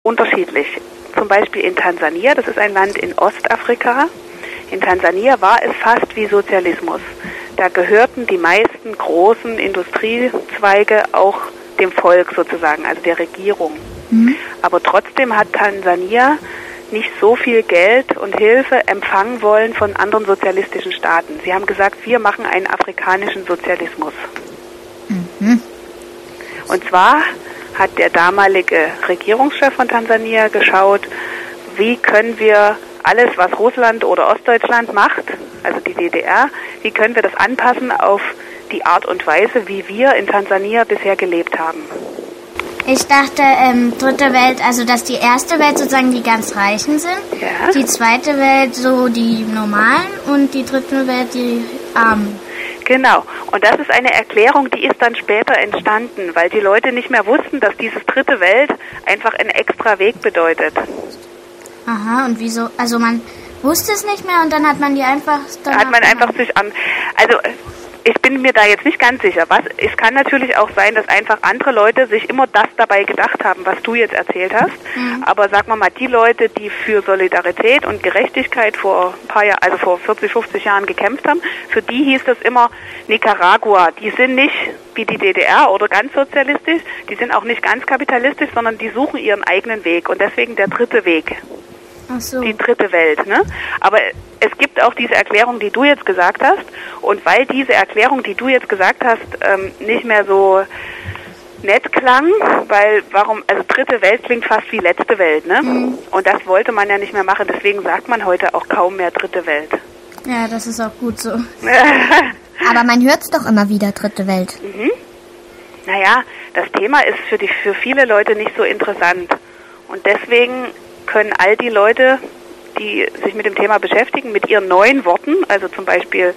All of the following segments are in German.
unterschiedlich. Zum Beispiel in Tansania, das ist ein Land in Ostafrika. In Tansania war es fast wie Sozialismus. Da gehörten die meisten großen Industriezweige auch dem Volk sozusagen, also der Regierung. Aber trotzdem hat Tansania nicht so viel Geld und Hilfe empfangen wollen von anderen sozialistischen Staaten. Sie haben gesagt, wir machen einen afrikanischen Sozialismus. Und zwar hat der damalige Regierungschef von Tansania geschaut, wie können wir alles, was Russland oder Ostdeutschland macht, also die DDR, wie können wir das anpassen auf die Art und Weise, wie wir in Tansania bisher gelebt haben. Ich dachte, dritte Welt, also dass die erste Welt sozusagen die ganz Reichen sind, Ja. die zweite Welt so die Normalen und die dritte Welt die Armen. Genau. Und das ist eine Erklärung, die ist dann später entstanden, weil die Leute nicht mehr wussten, dass dieses dritte Welt einfach einen extra Weg bedeutet. Aha, und wieso? Also man wusste es nicht mehr und dann hat man die einfach... Hat man einfach sich an... Also ich bin mir da jetzt nicht ganz sicher. Es kann natürlich auch sein, dass einfach andere Leute sich immer das dabei gedacht haben, was du jetzt erzählt hast. Aber sagen wir mal, die Leute, die für Solidarität und Gerechtigkeit vor ein paar Jahren, also vor 40, 50 Jahren gekämpft haben, für die hieß das immer Nicaragua. Die sind nicht wie die DDR oder ganz sozialistisch, die sind auch nicht ganz kapitalistisch, sondern die suchen ihren eigenen Weg und deswegen der dritte Weg. Ach so. Die dritte Welt, ne? Aber es gibt auch diese Erklärung, die du jetzt gesagt hast. Und weil diese Erklärung, die du jetzt gesagt hast, nicht mehr so nett klang, weil also dritte Welt klingt fast wie letzte Welt, ne? Und das wollte man ja nicht mehr machen, deswegen sagt man heute auch kaum mehr dritte Welt. Ja, das ist auch gut so. Aber man hört es doch immer wieder, dritte Welt. Naja, das Thema ist für viele Leute nicht so interessant. Und deswegen können all die Leute, die sich mit dem Thema beschäftigen, mit ihren neuen Worten, also zum Beispiel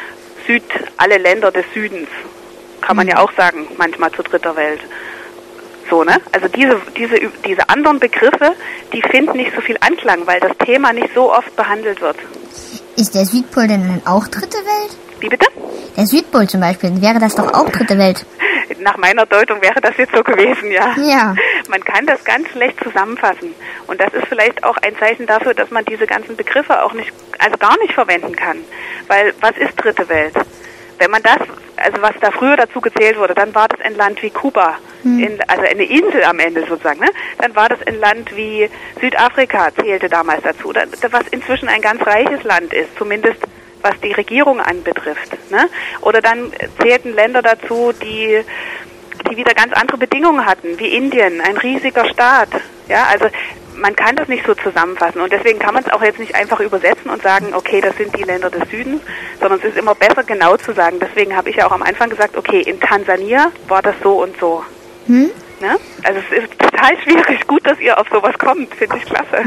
alle Länder des Südens, kann man ja auch sagen, manchmal zu dritter Welt. So, ne? Also diese anderen Begriffe, die finden nicht so viel Anklang, weil das Thema nicht so oft behandelt wird. Ist der Südpol denn dann auch dritte Welt? Wie bitte? Der Südpol zum Beispiel, wäre das doch auch dritte Welt? Nach meiner Deutung wäre das jetzt so gewesen, ja. Ja. Man kann das ganz schlecht zusammenfassen. Und das ist vielleicht auch ein Zeichen dafür, dass man diese ganzen Begriffe auch gar nicht verwenden kann. Weil, was ist dritte Welt? Wenn man was da früher dazu gezählt wurde, dann war das ein Land wie Kuba, also eine Insel am Ende sozusagen, ne? Dann war das ein Land wie Südafrika, zählte damals dazu, was inzwischen ein ganz reiches Land ist, zumindest was die Regierung anbetrifft, ne? Oder dann zählten Länder dazu, die wieder ganz andere Bedingungen hatten, wie Indien, ein riesiger Staat. Ja, also man kann das nicht so zusammenfassen und deswegen kann man es auch jetzt nicht einfach übersetzen und sagen, okay, das sind die Länder des Südens, sondern es ist immer besser genau zu sagen. Deswegen habe ich ja auch am Anfang gesagt, okay, in Tansania war das so und so. Ne? Also es ist total schwierig. Gut, dass ihr auf sowas kommt, finde ich klasse.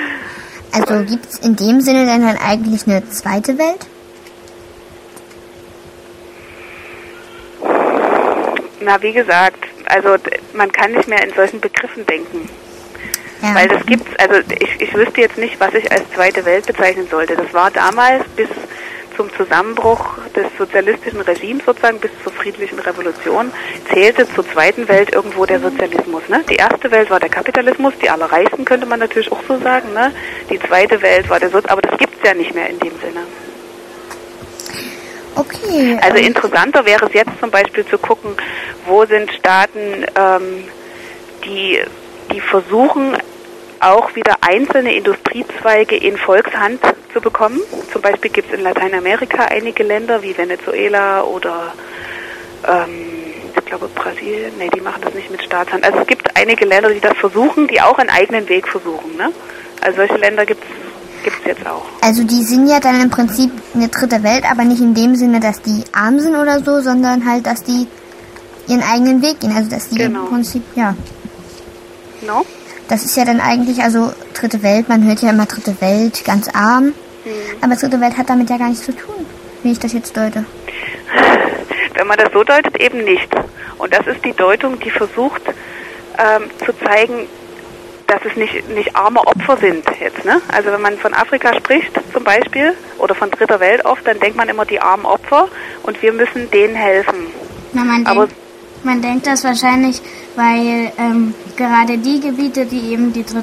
Also gibt es in dem Sinne dann eigentlich eine zweite Welt? Na, wie gesagt, also man kann nicht mehr in solchen Begriffen denken. Ja. Weil das gibt's, also ich wüsste jetzt nicht, was ich als zweite Welt bezeichnen sollte. Das war damals bis zum Zusammenbruch des sozialistischen Regimes sozusagen, bis zur friedlichen Revolution, zählte zur zweiten Welt irgendwo der Sozialismus. Ne? Die erste Welt war der Kapitalismus, die Allerreichsten könnte man natürlich auch so sagen. Ne? Die zweite Welt war der Sozialismus, aber das gibt's ja nicht mehr in dem Sinne. Okay. Also interessanter wäre es jetzt zum Beispiel zu gucken, wo sind Staaten, die versuchen, auch wieder einzelne Industriezweige in Volkshand zu bekommen. Zum Beispiel gibt es in Lateinamerika einige Länder wie Venezuela oder ich glaube Brasilien. Nee, die machen das nicht mit Staatshand. Also es gibt einige Länder, die das versuchen, die auch einen eigenen Weg versuchen. Ne? Also solche Länder gibt's jetzt auch. Also die sind ja dann im Prinzip eine dritte Welt, aber nicht in dem Sinne, dass die arm sind oder so, sondern halt, dass die ihren eigenen Weg gehen. Also dass die im Prinzip, ja. No? Das ist ja dann eigentlich, also dritte Welt, man hört ja immer dritte Welt, ganz arm. Aber dritte Welt hat damit ja gar nichts zu tun, wie ich das jetzt deute. Wenn man das so deutet, eben nicht. Und das ist die Deutung, die versucht zu zeigen, dass es nicht arme Opfer sind jetzt. Ne? Also wenn man von Afrika spricht zum Beispiel oder von dritter Welt oft, dann denkt man immer die armen Opfer und wir müssen denen helfen. Na, man denkt das wahrscheinlich, weil gerade die Gebiete, die eben die dritte